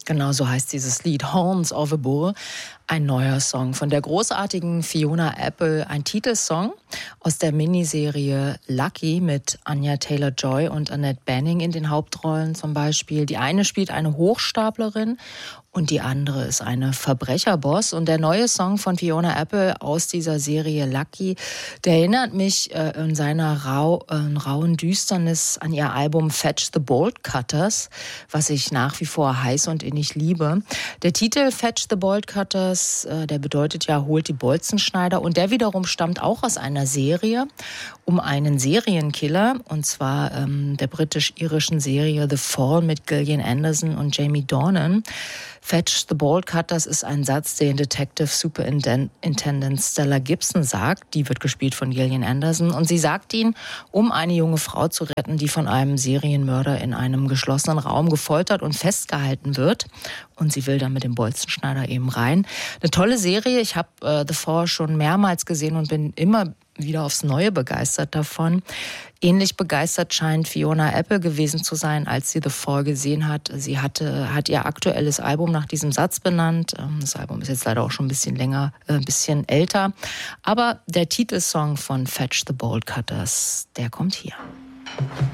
Genau so heißt dieses Lied, Horns of a Bull. Ein neuer Song von der großartigen Fiona Apple, ein Titelsong aus der Miniserie Lucky mit Anya Taylor-Joy und Annette Bening in den Hauptrollen zum Beispiel. Die eine spielt eine Hochstaplerin und die andere ist eine Verbrecherboss. Und der neue Song von Fiona Apple aus dieser Serie Lucky, der erinnert mich in seiner rauen Düsternis an ihr Album Fetch the Bolt Cutters, was ich nach wie vor heiß und innig liebe. Der Titel Fetch the Bolt Cutters, der bedeutet ja, holt die Bolzenschneider. Und der wiederum stammt auch aus einer Serie um einen Serienkiller, und zwar der britisch-irischen Serie The Fall mit Gillian Anderson und Jamie Dornan. Fetch the Bolt Cutters ist ein Satz, den Detective Superintendent Stella Gibson sagt. Die wird gespielt von Gillian Anderson. Und sie sagt ihn, um eine junge Frau zu retten, die von einem Serienmörder in einem geschlossenen Raum gefoltert und festgehalten wird. Und sie will dann mit dem Bolzenschneider eben rein. Eine tolle Serie. Ich habe The Fall schon mehrmals gesehen und bin immer wieder aufs Neue begeistert davon. Ähnlich begeistert scheint Fiona Apple gewesen zu sein, als sie The Fall gesehen hat. Sie hat ihr aktuelles Album nach diesem Satz benannt. Das Album ist jetzt leider auch schon ein bisschen älter. Aber der Titelsong von Fetch the Bolt Cutters, der kommt hier.